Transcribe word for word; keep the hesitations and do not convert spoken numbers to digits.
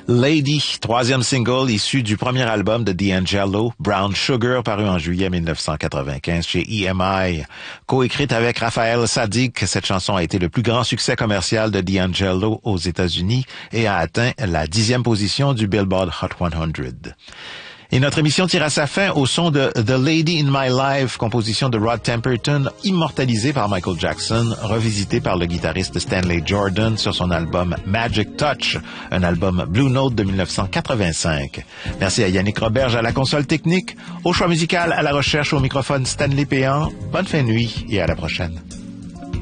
Lady, troisième single issu du premier album de D'Angelo, Brown Sugar, paru en juillet mille neuf cent quatre-vingt-quinze chez E M I. Coécrite avec Raphaël Saadiq, cette chanson a été le plus grand succès commercial de D'Angelo aux États-Unis et a atteint la dixième position du Billboard Hot cent. Et notre émission tire à sa fin au son de The Lady in My Life, composition de Rod Temperton, immortalisée par Michael Jackson, revisitée par le guitariste Stanley Jordan sur son album Magic Touch, un album Blue Note de mille neuf cent quatre-vingt-cinq. Merci à Yannick Roberge à la console technique, au choix musical, à la recherche, au microphone Stanley Péan. Bonne fin de nuit et à la prochaine.